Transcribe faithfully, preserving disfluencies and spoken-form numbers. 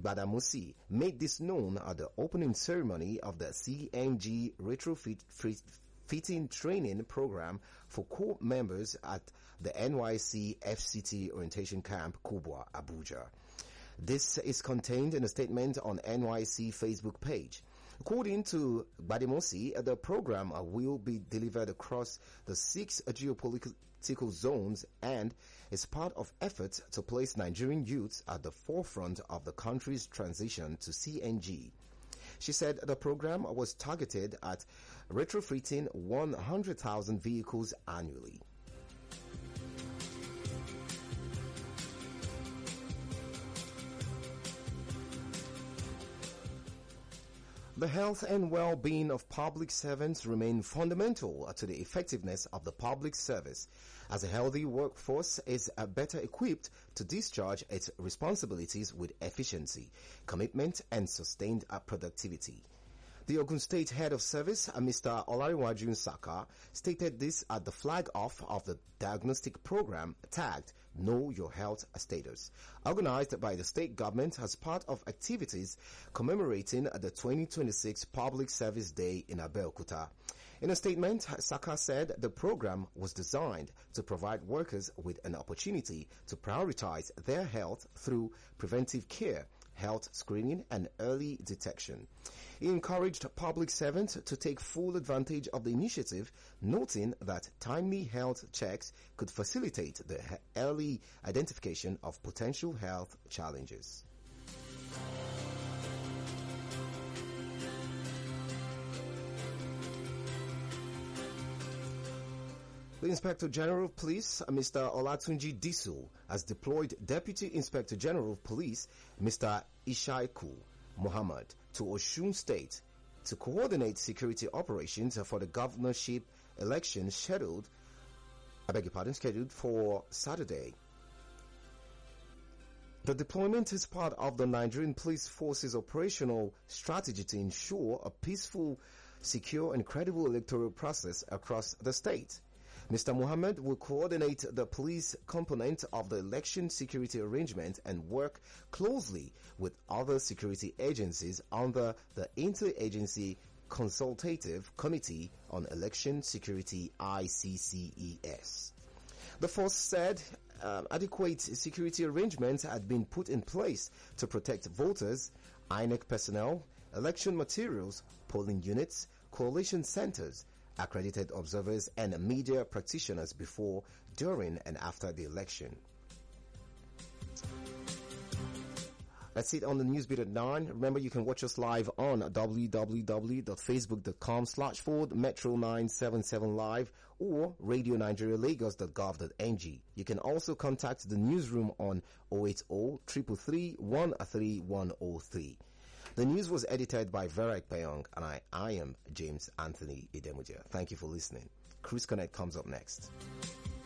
Gbadamosi made this known at the opening ceremony of the C N G retrofit fitting training program for corps members at the N Y C F C T orientation camp, Kubwa, Abuja. This is contained in a statement on N Y C Facebook page. According to Gbadamosi, the program will be delivered across the six geopolitical zones and is part of efforts to place Nigerian youths at the forefront of the country's transition to C N G. She said the program was targeted at retrofitting one hundred thousand vehicles annually. The health and well-being of public servants remain fundamental to the effectiveness of the public service, as a healthy workforce is better equipped to discharge its responsibilities with efficiency, commitment, and sustained productivity. The Ogun State Head of Service, Mister Olariwaju Saka, stated this at the flag-off of the diagnostic program tagged Know Your Health Status, organized by the state government as part of activities commemorating the twenty twenty-six Public Service Day in Abeokuta. In a statement, Saka said the program was designed to provide workers with an opportunity to prioritize their health through preventive care, health screening, and early detection. He encouraged public servants to take full advantage of the initiative, noting that timely health checks could facilitate the early identification of potential health challenges. The Inspector General of Police, Mister Olatunji Disu, has deployed Deputy Inspector General of Police, Mister Ishaiku Muhammad, to Osun State to coordinate security operations for the governorship election scheduled, I beg your pardon, scheduled for Saturday. The deployment is part of the Nigerian Police Force's operational strategy to ensure a peaceful, secure, and credible electoral process across the state. Mister Muhammad will coordinate the police component of the election security arrangement and work closely with other security agencies under the Interagency Consultative Committee on Election Security, I C C E S. The force said uh, adequate security arrangements had been put in place to protect voters, I N E C personnel, election materials, polling units, coalition centers, accredited observers, and media practitioners before, during, and after the election. That's it on the Newsbeat at nine. Remember, you can watch us live on www.facebook.com slash forward Metro nine seven seven live or radio nigeria lagos dot gov dot n g. You can also contact the newsroom on zero eight zero, three three three, one three one zero three. The news was edited by Vera Ikpeyong, and I, I am James Anthony Idemuja. Thank you for listening. Cruise Connect comes up next.